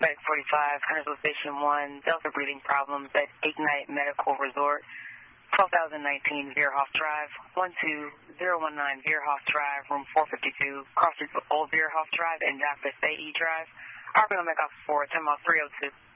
Medic 45, Huntersville Station 1, Delta breathing problems at Ignite Medical Resort, 12,019 Veerhoff Drive, 12019 Veerhoff Drive, room 452, cross Old Veerhoff Drive and Dr. Sae Drive. RPO Mech Ops 4, 10 mile 302.